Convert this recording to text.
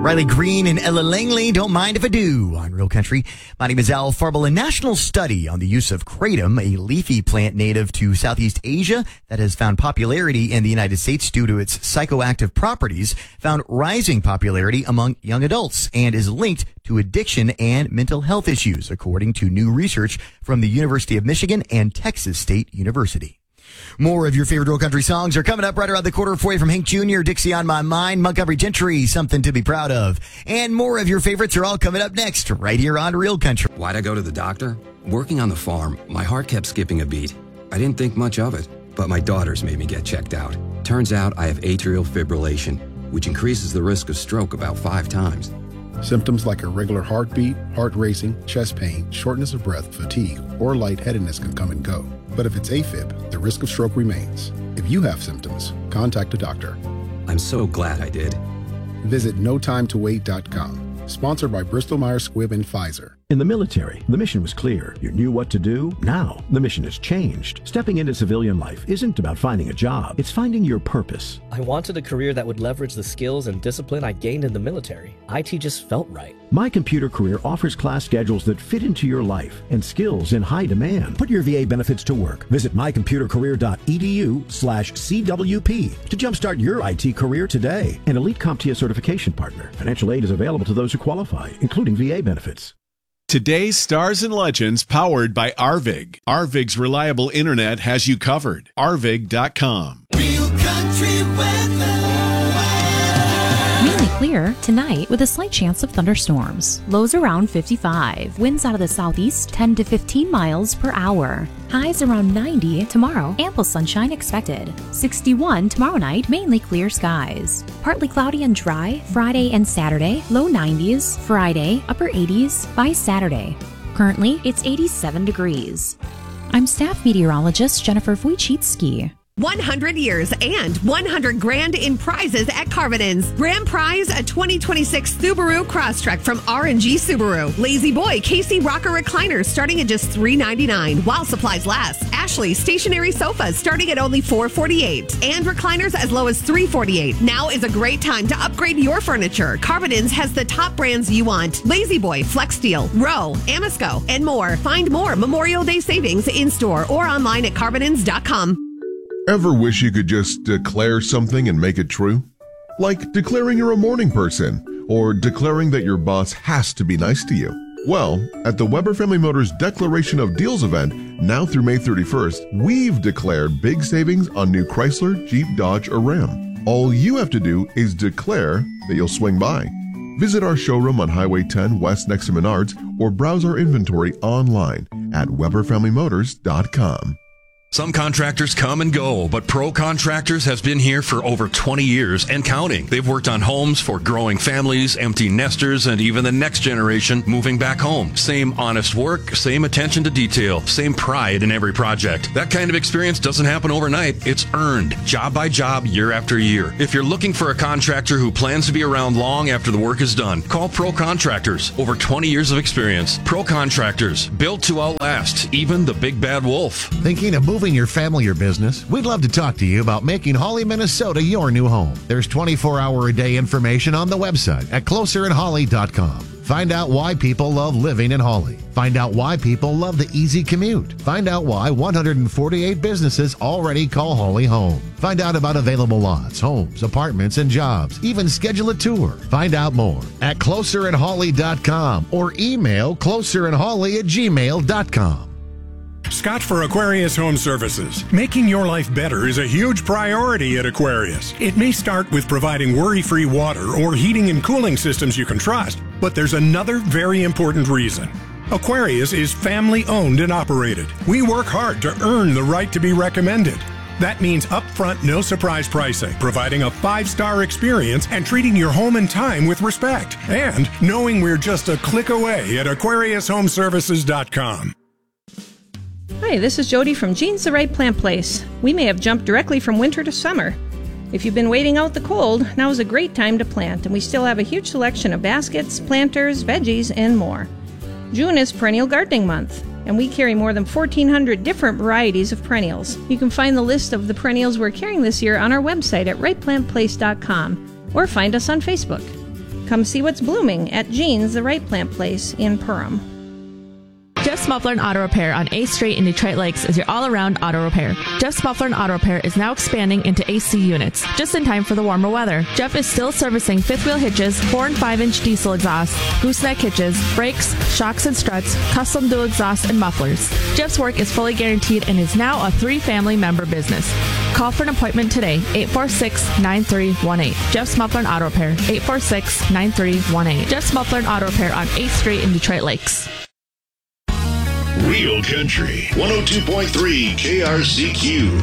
Riley Green and Ella Langley, Don't Mind If I Do, on Real Country. My name is Al Farble. A national study on the use of kratom, a leafy plant native to Southeast Asia that has found popularity in the United States due to its psychoactive properties, found rising popularity among young adults and is linked to addiction and mental health issues, according to new research from the University of Michigan and Texas State University. More of your favorite Real Country songs are coming up right around the corner for you, from Hank Jr., Dixie on My Mind, Montgomery Gentry, Something to Be Proud Of. And more of your favorites are all coming up next, right here on Real Country. Why'd I go to the doctor? Working on the farm, my heart kept skipping a beat. I didn't think much of it, but my daughters made me get checked out. Turns out I have atrial fibrillation, which increases the risk of stroke about 5 times. Symptoms like irregular heartbeat, heart racing, chest pain, shortness of breath, fatigue, or lightheadedness can come and go. But if it's AFib, the risk of stroke remains. If you have symptoms, contact a doctor. I'm so glad I did. Visit notimetowait.com. Sponsored by Bristol Myers Squibb and Pfizer. In the military, the mission was clear. You knew what to do. Now, the mission has changed. Stepping into civilian life isn't about finding a job. It's finding your purpose. I wanted a career that would leverage the skills and discipline I gained in the military. IT just felt right. My Computer Career offers class schedules that fit into your life and skills in high demand. Put your VA benefits to work. Visit mycomputercareer.edu/CWP to jumpstart your IT career today. An elite CompTIA certification partner. Financial aid is available to those who qualify, including VA benefits. Today's Stars and Legends, powered by Arvig. Arvig's reliable internet has you covered. Arvig.com. Real Country weather. Mainly clear tonight with a slight chance of thunderstorms. Lows around 55. Winds out of the southeast 10 to 15 miles per hour. Highs around 90 tomorrow. Ample sunshine expected. 61 tomorrow night. Mainly clear skies. Partly cloudy and dry Friday and Saturday. Low 90s. Friday, upper 80s by Saturday. Currently, it's 87 degrees. I'm staff meteorologist Jennifer Wojcicki. 100 years and 100 grand in prizes at Carvin's. Grand prize, a 2026 Subaru Crosstrek from R&G Subaru. Lazy Boy KC Rocker recliners starting at just $399 while supplies last. Ashley stationary sofas starting at only $448 and recliners as low as $348. Now is a great time to upgrade your furniture. Carvin's has the top brands you want. Lazy Boy, Flex Steel, Row, Amisco, and more. Find more Memorial Day savings in store or online at carvinins.com. Ever wish you could just declare something and make it true? Like declaring you're a morning person, or declaring that your boss has to be nice to you. Well, at the Weber Family Motors Declaration of Deals event, now through May 31st, we've declared big savings on new Chrysler, Jeep, Dodge, or Ram. All you have to do is declare that you'll swing by. Visit our showroom on Highway 10 West next to Menards, or browse our inventory online at WeberFamilyMotors.com. Some contractors come and go, but Pro Contractors has been here for over 20 years and counting. They've worked on homes for growing families, empty nesters, and even the next generation moving back home. Same honest work, same attention to detail, same pride in every project. That kind of experience doesn't happen overnight. It's earned, job by job, year after year. If you're looking for a contractor who plans to be around long after the work is done, call Pro Contractors. Over 20 years of experience. Pro Contractors, built to outlast even the big bad wolf. Thinking of moving your family or business? We'd love to talk to you about making Hawley, Minnesota your new home. There's 24-hour-a-day information on the website at closerandhawley.com. Find out why people love living in Hawley. Find out why people love the easy commute. Find out why 148 businesses already call Hawley home. Find out about available lots, homes, apartments, and jobs. Even schedule a tour. Find out more at closerandhawley.com or email closerandhawley@gmail.com. Scott for Aquarius Home Services. Making your life better is a huge priority at Aquarius. It may start with providing worry-free water or heating and cooling systems you can trust, but there's another very important reason. Aquarius is family-owned and operated. We work hard to earn the right to be recommended. That means upfront, no-surprise pricing, providing a 5-star experience, and treating your home and time with respect. And knowing we're just a click away at AquariusHomeservices.com. Hi, this is Jody from Jean's the Right Plant Place. We may have jumped directly from winter to summer. If you've been waiting out the cold, now is a great time to plant, and we still have a huge selection of baskets, planters, veggies, and more. June is Perennial Gardening Month, and we carry more than 1,400 different varieties of perennials. You can find the list of the perennials we're carrying this year on our website at rightplantplace.com or find us on Facebook. Come see what's blooming at Jean's, the Right Plant Place in Perham. Jeff's Muffler and Auto Repair on 8th Street in Detroit Lakes is your all-around auto repair. Jeff's Muffler and Auto Repair is now expanding into AC units, just in time for the warmer weather. Jeff is still servicing fifth-wheel hitches, 4 and 5-inch diesel exhausts, gooseneck hitches, brakes, shocks and struts, custom dual exhausts, and mufflers. Jeff's work is fully guaranteed and is now a 3-family member business. Call for an appointment today, 846-9318. Jeff's Muffler and Auto Repair, 846-9318. Jeff's Muffler and Auto Repair on 8th Street in Detroit Lakes. Real Country 102.3 KRCQ.